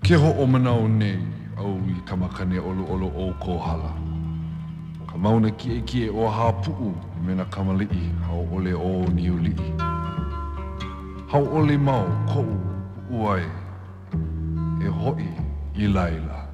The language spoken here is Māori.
Ke ho o manau nei au I kamakane olo o kohala. Ka mauna ki e o hapuu mena kamali'i hau ole o niuli'i. Hau ole mau kou uai e hoi I laila.